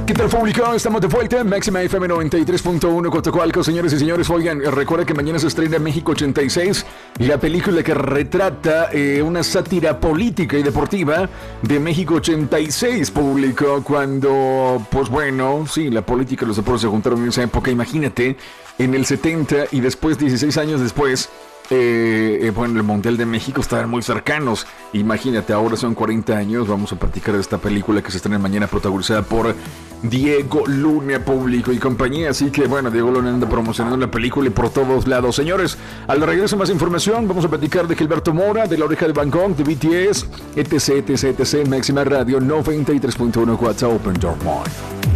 ¿Qué tal, público? Estamos de vuelta. Máxima FM 93.1 Coatzacoalcos, señores y señores. Oigan, recuerda que mañana se estrena México 86, la película que retrata una sátira política y deportiva de México 86, público. Cuando, pues bueno, sí, la política y los deportes se juntaron en esa época. Imagínate, en el 70 y después, 16 años después, bueno, el Mundial de México estaban muy cercanos. Imagínate, ahora son 40 años. Vamos a platicar de esta película que se estrena mañana, protagonizada por Diego Luna, público y compañía. Así que bueno, Diego Luna anda promocionando la película y por todos lados. Señores, al regreso más información. Vamos a platicar de Gilberto Mora, de La Oreja de Van Gogh, de BTS, etc, etc, etc. Máxima Radio 93.1 Quatza Open Door Mind.